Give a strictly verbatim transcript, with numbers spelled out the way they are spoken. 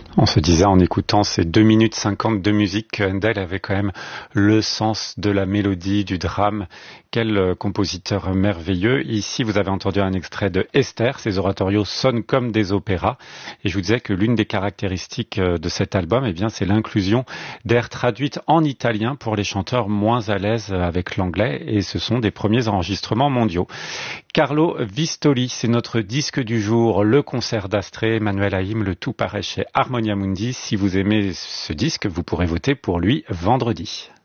On se disait en écoutant ces deux minutes cinquante de musique que Handel avait quand même le sens de la mélodie, du drame. Quel compositeur merveilleux. Ici, vous avez entendu un extrait de Esther. Ces oratorios sonnent comme des opéras. Et je vous disais que l'une des caractéristiques de cet album, eh bien, c'est l'inclusion d'airs traduites en italien pour les chanteurs moins à l'aise avec l'anglais. Et ce sont des premiers enregistrements mondiaux. Carlo Vistoli, c'est notre disque du jour, le concert d'Astrée, Emmanuel Haïm, le tout paraît chez Harmonia Mundi. Si vous aimez ce disque, vous pourrez voter pour lui vendredi.